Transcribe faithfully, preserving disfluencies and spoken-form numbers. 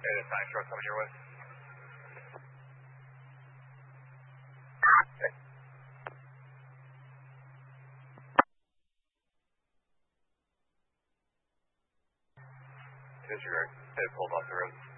Hey, this nine truck coming your way. Hey. Disregard. They pulled off the road.